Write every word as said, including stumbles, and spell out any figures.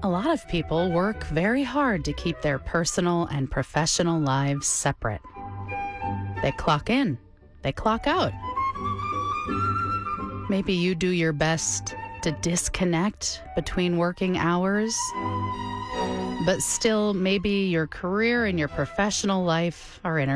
A lot of people work very hard to keep their personal and professional lives separate. They clock in, they clock out. Maybe you do your best to disconnect between working hours, but still maybe your career and your professional life are